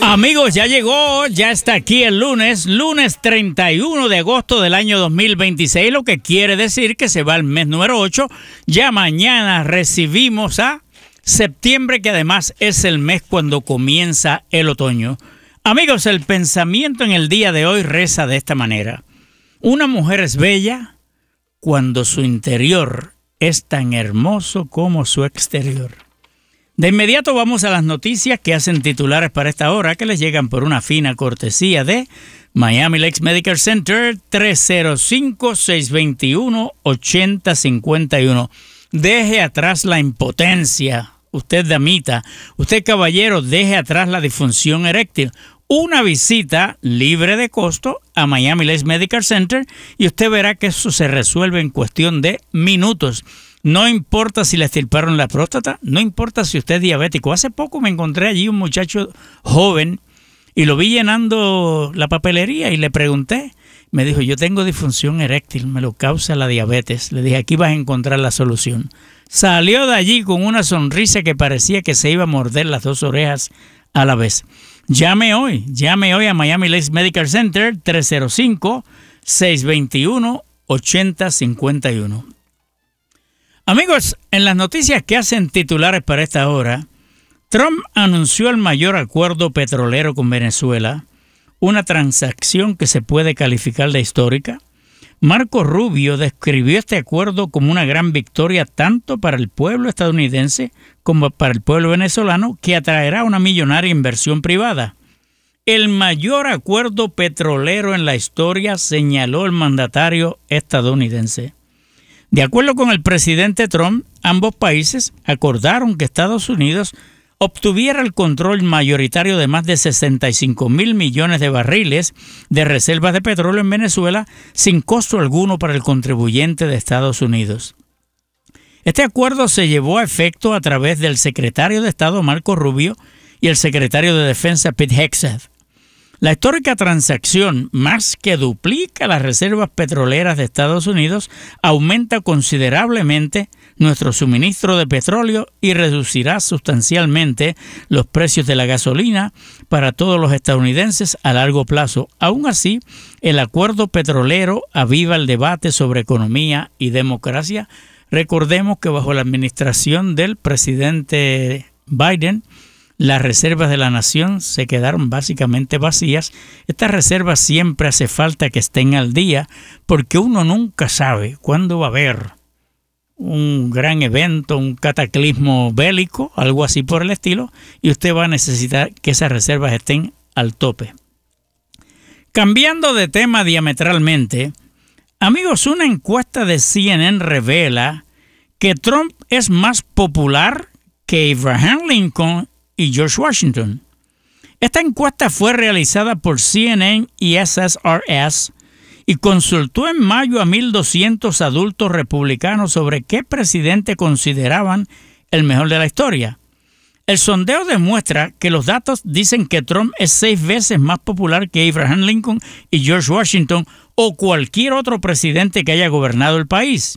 Amigos, ya llegó, ya está aquí el lunes 31 de agosto del año 2026, lo que quiere decir que se va el mes número 8. Ya mañana recibimos a septiembre, que además es el mes cuando comienza el otoño. Amigos, el pensamiento en el día de hoy reza de esta manera: una mujer es bella cuando su interior es tan hermoso como su exterior. De inmediato vamos a las noticias que hacen titulares para esta hora, que les llegan por una fina cortesía de Miami Lakes Medical Center, 305-621-8051. Deje atrás la impotencia. Usted, damita, usted, caballero, deje atrás la disfunción eréctil. Una visita libre de costo a Miami Lakes Medical Center y usted verá que eso se resuelve en cuestión de minutos. No importa si le extirparon la próstata, no importa si usted es diabético. Hace poco me encontré allí un muchacho joven y lo vi llenando la papelería y le pregunté. Me dijo: yo tengo disfunción eréctil, me lo causa la diabetes. Le dije: aquí vas a encontrar la solución. Salió de allí con una sonrisa que parecía que se iba a morder las dos orejas a la vez. Llame hoy a Miami Lakes Medical Center, 305-621-8051. Amigos, en las noticias que hacen titulares para esta hora, Trump anunció el mayor acuerdo petrolero con Venezuela, una transacción que se puede calificar de histórica. Marco Rubio describió este acuerdo como una gran victoria tanto para el pueblo estadounidense como para el pueblo venezolano, que atraerá una millonaria inversión privada. El mayor acuerdo petrolero en la historia, señaló el mandatario estadounidense. De acuerdo con el presidente Trump, ambos países acordaron que Estados Unidos obtuviera el control mayoritario de más de 65,000 millones de barriles de reservas de petróleo en Venezuela sin costo alguno para el contribuyente de Estados Unidos. Este acuerdo se llevó a efecto a través del secretario de Estado Marco Rubio y el secretario de Defensa Pete Hegseth. La histórica transacción, más que duplica las reservas petroleras de Estados Unidos, aumenta considerablemente nuestro suministro de petróleo y reducirá sustancialmente los precios de la gasolina para todos los estadounidenses a largo plazo. Aún así, el acuerdo petrolero aviva el debate sobre economía y democracia. Recordemos que bajo la administración del presidente Biden, las reservas de la nación se quedaron básicamente vacías. Estas reservas siempre hace falta que estén al día, porque uno nunca sabe cuándo va a haber un gran evento, un cataclismo bélico, algo así por el estilo, y usted va a necesitar que esas reservas estén al tope. Cambiando de tema diametralmente, amigos, una encuesta de CNN revela que Trump es más popular que Abraham Lincoln y George Washington. Esta encuesta fue realizada por CNN y SSRS y consultó en mayo a 1,200 adultos republicanos sobre qué presidente consideraban el mejor de la historia. El sondeo demuestra que los datos dicen que Trump es 6 veces más popular que Abraham Lincoln y George Washington o cualquier otro presidente que haya gobernado el país.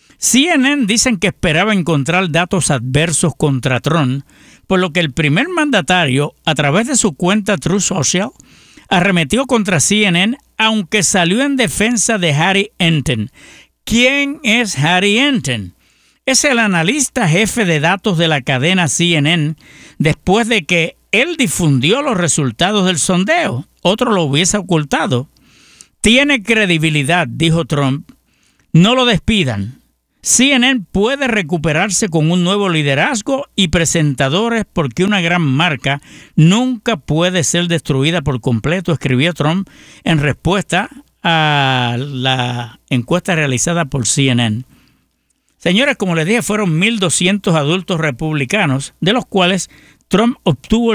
CNN dicen que esperaba encontrar datos adversos contra Trump, por lo que el primer mandatario, a través de su cuenta Truth Social, arremetió contra CNN, aunque salió en defensa de Harry Enten. ¿Quién es Harry Enten? Es el analista jefe de datos de la cadena CNN, después de que él difundió los resultados del sondeo. Otro lo hubiese ocultado. Tiene credibilidad, dijo Trump. No lo despidan. CNN puede recuperarse con un nuevo liderazgo y presentadores, porque una gran marca nunca puede ser destruida por completo, escribió Trump en respuesta a la encuesta realizada por CNN. Señores, como les dije, fueron 1,200 adultos republicanos, de los cuales Trump obtuvo el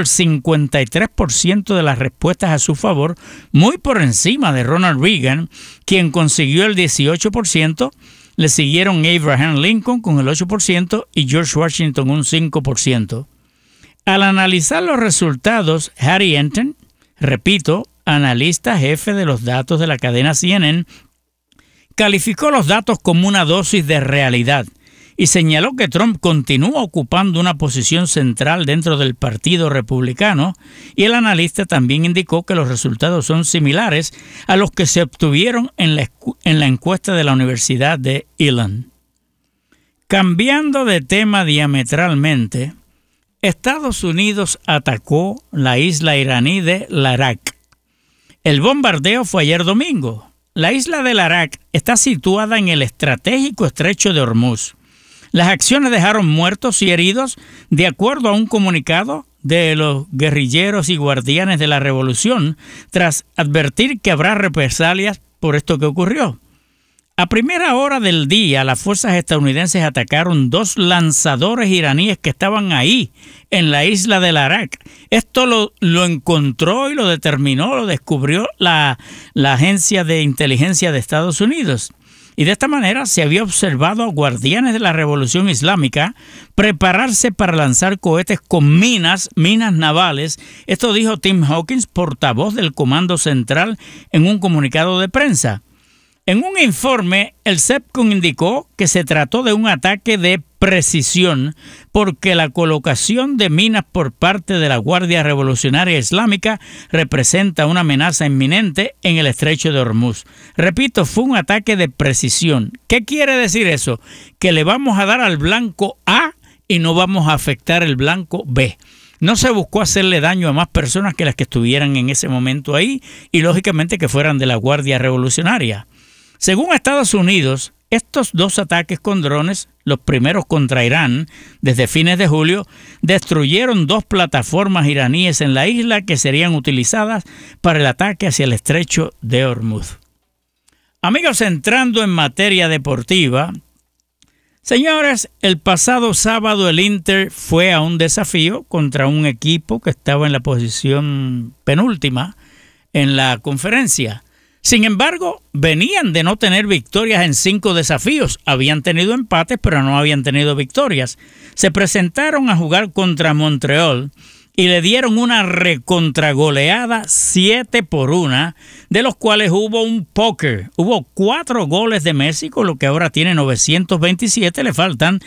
53% de las respuestas a su favor, muy por encima de Ronald Reagan, quien consiguió el 18%. Le siguieron Abraham Lincoln con el 8% y George Washington un 5%. Al analizar los resultados, Harry Enten, repito, analista jefe de los datos de la cadena CNN, calificó los datos como una dosis de realidad y señaló que Trump continúa ocupando una posición central dentro del Partido Republicano, y el analista también indicó que los resultados son similares a los que se obtuvieron en la encuesta de la Universidad de Elon. Cambiando de tema diametralmente, Estados Unidos atacó la isla iraní de Larak. El bombardeo fue ayer domingo. La isla de Larak está situada en el estratégico estrecho de Hormuz. Las acciones dejaron muertos y heridos, de acuerdo a un comunicado de los guerrilleros y guardianes de la revolución, tras advertir que habrá represalias por esto que ocurrió. A primera hora del día, las fuerzas estadounidenses atacaron 2 lanzadores iraníes que estaban ahí, en la isla de Larak. Esto lo encontró y lo determinó, lo descubrió la Agencia de Inteligencia de Estados Unidos. Y de esta manera se había observado a guardianes de la Revolución Islámica prepararse para lanzar cohetes con minas navales. Esto dijo Tim Hawkins, portavoz del Comando Central, en un comunicado de prensa. En un informe, el CENTCOM indicó que se trató de un ataque de precisión porque la colocación de minas por parte de la Guardia Revolucionaria Islámica representa una amenaza inminente en el estrecho de Hormuz. Repito, fue un ataque de precisión. ¿Qué quiere decir eso? Que le vamos a dar al blanco A y no vamos a afectar el blanco B. No se buscó hacerle daño a más personas que las que estuvieran en ese momento ahí y lógicamente que fueran de la Guardia Revolucionaria. Según Estados Unidos, estos 2 ataques con drones, los primeros contra Irán, desde fines de julio, destruyeron 2 plataformas iraníes en la isla que serían utilizadas para el ataque hacia el estrecho de Hormuz. Amigos, entrando en materia deportiva, señores, el pasado sábado el Inter fue a un desafío contra un equipo que estaba en la posición penúltima en la conferencia. Sin embargo, venían de no tener victorias en 5 desafíos. Habían tenido empates, pero no habían tenido victorias. Se presentaron a jugar contra Montreal y le dieron una recontragoleada 7-1, de los cuales hubo un póker. Hubo 4 goles de Messi, con lo que ahora tiene 927, le faltan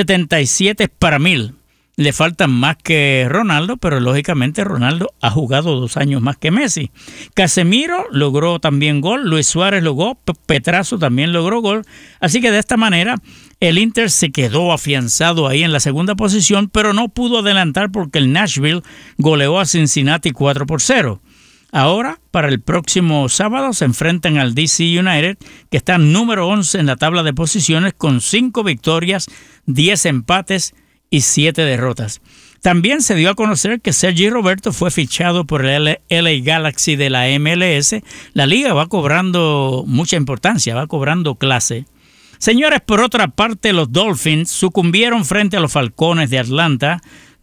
77 para 1000. Le faltan más que Ronaldo, pero lógicamente Ronaldo ha jugado 2 años más que Messi. Casemiro logró también gol, Luis Suárez logró, Petrazo también logró gol. Así que de esta manera el Inter se quedó afianzado ahí en la segunda posición, pero no pudo adelantar porque el Nashville goleó a Cincinnati 4-0. Ahora, para el próximo sábado, se enfrentan al DC United, que está número 11 en la tabla de posiciones con 5 victorias, 10 empates y 7 derrotas. También se dio a conocer que Sergi Roberto fue fichado por el LA Galaxy de la MLS. La liga va cobrando mucha importancia, va cobrando clase. Señores, por otra parte, los Dolphins sucumbieron frente a los Falcones de Atlanta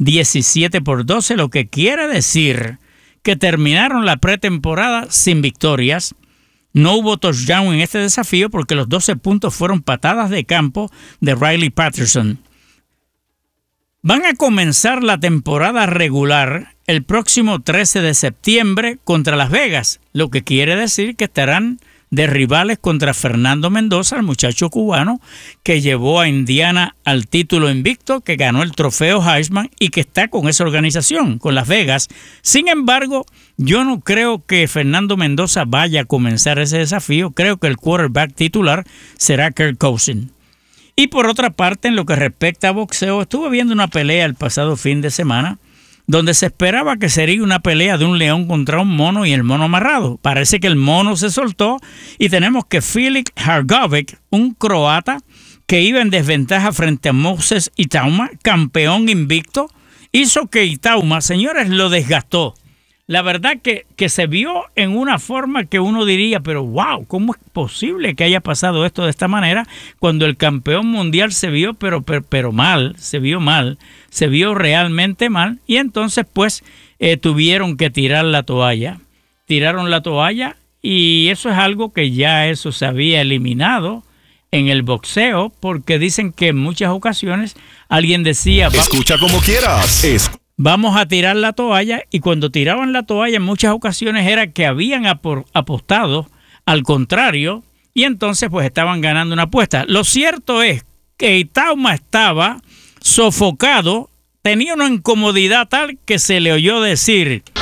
17-12, lo que quiere decir que terminaron la pretemporada sin victorias. No hubo touchdown en este desafío porque los 12 puntos fueron patadas de campo de Riley Patterson. Van a comenzar la temporada regular el próximo 13 de septiembre contra Las Vegas, lo que quiere decir que estarán de rivales contra Fernando Mendoza, el muchacho cubano que llevó a Indiana al título invicto, que ganó el trofeo Heisman y que está con esa organización, con Las Vegas. Sin embargo, yo no creo que Fernando Mendoza vaya a comenzar ese desafío. Creo que el quarterback titular será Kirk Cousins. Y por otra parte, en lo que respecta a boxeo, estuve viendo una pelea el pasado fin de semana donde se esperaba que sería una pelea de un león contra un mono y el mono amarrado. Parece que el mono se soltó y tenemos que Filip Hrgović, un croata que iba en desventaja frente a Moses Itauma, campeón invicto, hizo que Itauma, señores, lo desgastó. La verdad que se vio en una forma que uno diría, pero wow, ¿cómo es posible que haya pasado esto de esta manera cuando el campeón mundial se vio pero mal, se vio realmente mal? Y entonces pues tuvieron que tirar la toalla. Tiraron la toalla y eso es algo que ya eso se había eliminado en el boxeo, porque dicen que en muchas ocasiones alguien decía... Escucha como quieras. Vamos a tirar la toalla, y cuando tiraban la toalla en muchas ocasiones era que habían apostado al contrario y entonces pues estaban ganando una apuesta. Lo cierto es que Itauma estaba sofocado, tenía una incomodidad tal que se le oyó decir: